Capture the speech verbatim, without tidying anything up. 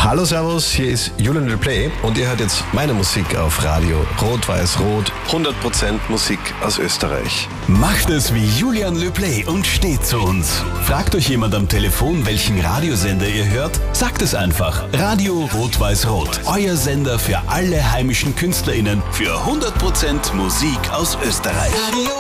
Hallo Servus, hier ist Julian LePlay und ihr hört jetzt meine Musik auf Radio Rot-Weiß-Rot. hundert Prozent Musik aus Österreich. Macht es wie Julian LePlay und steht zu uns. Fragt euch jemand am Telefon, welchen Radiosender ihr hört? Sagt es einfach. Radio Rot-Weiß-Rot. Euer Sender für alle heimischen KünstlerInnen für hundert Prozent Musik aus Österreich. Radio